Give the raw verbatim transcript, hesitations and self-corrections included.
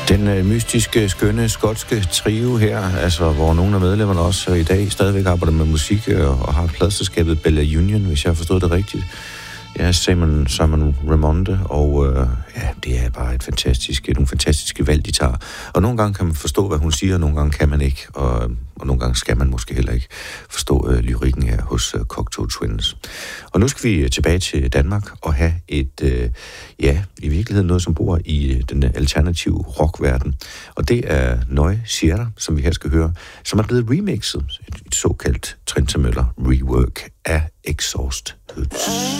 Den øh, mystiske, skønne, skotske trio her, altså hvor nogle af medlemmerne også i dag stadigvæk arbejder med musik og, og har pladselskabet Bella Union, hvis jeg har forstået det rigtigt. Ja, Simon, Simon Ramonde, og øh, ja, det er bare et fantastisk, nogle fantastiske valg, de tager. Og nogle gange kan man forstå, hvad hun siger, og nogle gange kan man ikke, og, og nogle gange skal man måske heller ikke forstå øh, lyrikken her hos øh, Cocteau Twins. Og nu skal vi tilbage til Danmark og have et, øh, ja, i virkeligheden noget, som bor i øh, den alternative rockverden. Og det er Neue Sierra, som vi her skal høre, som er blevet remixet, et, et såkaldt Trentemøller rework af Exhaust.